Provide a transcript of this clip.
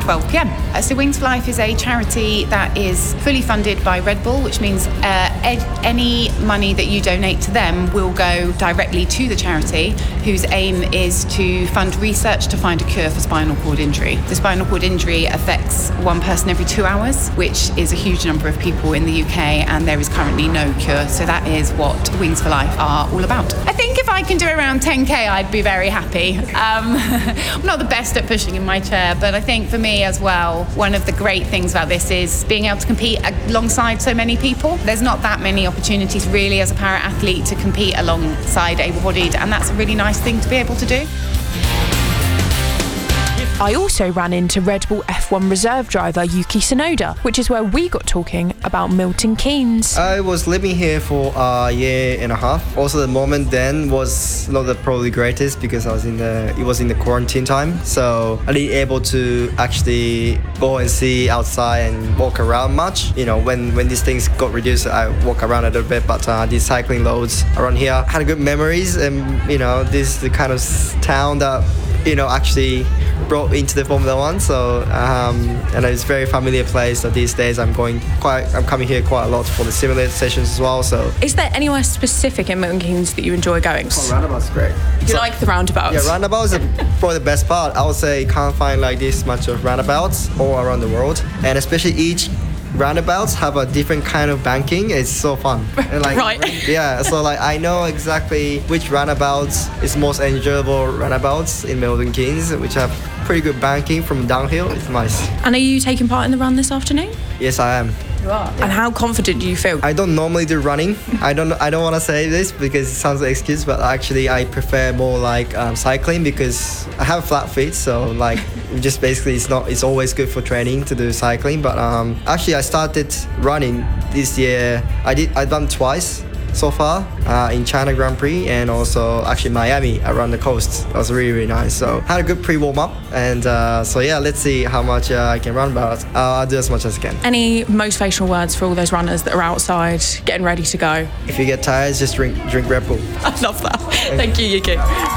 12 p.m. So Wings for Life is a charity that is fully funded by Red Bull, which means any money that you donate to them will go directly to the charity, whose aim is to fund research to find a cure for spinal cord injury. The spinal cord injury affects one person every 2 hours, which is a huge number of people in the UK, and there is currently no cure. So that is what Wings for Life are all about. I think if I can do around 10k, I'd be very happy. I'm not the best at pushing in my chair, but I think for me as well, one of the great things about this is being able to compete alongside so many people. There's not that many opportunities really as a para-athlete to compete alongside able-bodied, and that's a really nice thing to be able to do. I also ran into Red Bull F1 reserve driver Yuki Tsunoda, which is where we got talking about Milton Keynes. I was living here for a year and a half. Also, the moment then was not the probably greatest because it was in the quarantine time, so I didn't able to actually go and see outside and walk around much. You know, when these things got reduced, I walk around a little bit, but these cycling loads around here had good memories, and you know, this is the kind of town that actually brought into the Formula One. So and it's a very familiar place. So these days I'm coming here quite a lot for the simulator sessions as well. So is there anywhere specific in Milton Keynes that you enjoy going? Roundabout's great. You like the roundabouts? Yeah, roundabouts are probably the best part. I would say you can't find like this much of roundabouts all around the world, and especially each roundabouts have a different kind of banking. It's so fun. And Right. Yeah, so I know exactly which roundabouts is most enjoyable roundabouts in Milton Keynes, which have pretty good banking from downhill. It's nice. And are you taking part in the run this afternoon? Yes, I am. You are. And how confident do you feel? I don't normally do running. I don't want to say this because it sounds like an excuse, but actually I prefer more like cycling because I have flat feet, so like just basically it's always good for training to do cycling. But actually I started running this year. I've done twice so far in China Grand Prix and also actually Miami around the coast. That was really, really nice. So had a good pre-warm-up, and so yeah, let's see how much I can run, but I'll do as much as I can. Any motivational words for all those runners that are outside getting ready to go? If you get tired, just drink Red Bull. I love that. Thank you, Yuki.